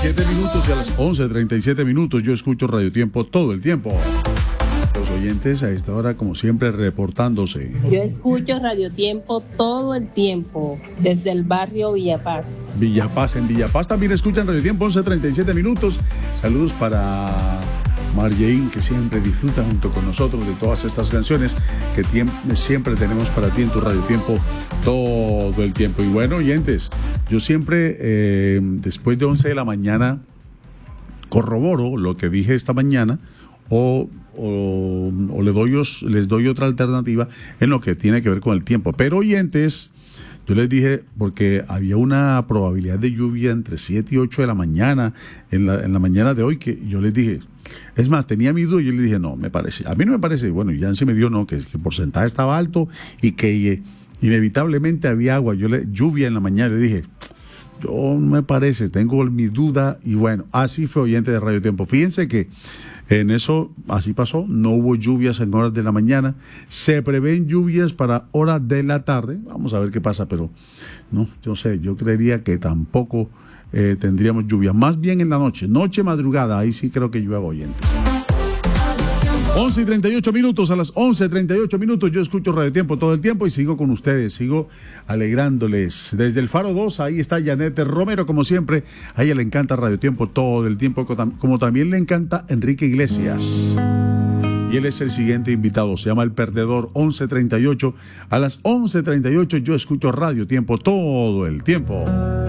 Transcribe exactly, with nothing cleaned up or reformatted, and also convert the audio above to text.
siete minutos y a las once treinta y siete minutos yo escucho Radio Tiempo todo el tiempo. Los oyentes a esta hora, como siempre, reportándose. Yo escucho Radio Tiempo todo el tiempo, desde el barrio Villapaz. Villapaz, en Villapaz también escuchan Radio Tiempo, once treinta y siete minutos. Saludos para Marjeín, que siempre disfruta junto con nosotros de todas estas canciones que siempre tenemos para ti en tu Radio Tiempo todo el tiempo. Y bueno, oyentes, yo siempre, eh, después de once de la mañana, corroboro lo que dije esta mañana o... O, o le doy, les doy otra alternativa en lo que tiene que ver con el tiempo. Pero oyentes, yo les dije, porque había una probabilidad de lluvia entre siete y ocho de la mañana, en la, en la mañana de hoy, que yo les dije, es más, tenía mi duda y yo les dije, no, me parece, a mí no me parece, bueno, ya se me dio, no, que, que el porcentaje estaba alto y que eh, inevitablemente había agua, yo le, lluvia en la mañana, le dije, yo no me parece, tengo mi duda, y bueno, así fue, oyente de Radio Tiempo. Fíjense que en eso, así pasó, no hubo lluvias en horas de la mañana, se prevén lluvias para horas de la tarde, vamos a ver qué pasa, pero no, yo sé, yo creería que tampoco eh, tendríamos lluvia, más bien en la noche, noche madrugada, ahí sí creo que llueva, oyentes. once y treinta y ocho minutos, a las once y treinta y ocho minutos yo escucho Radio Tiempo todo el tiempo y sigo con ustedes, sigo alegrándoles. Desde el Faro dos, ahí está Janet Romero, como siempre, a ella le encanta Radio Tiempo todo el tiempo, como también le encanta Enrique Iglesias. Y él es el siguiente invitado, se llama El Perdedor, once treinta y ocho. A las once treinta y ocho yo escucho Radio Tiempo todo el tiempo.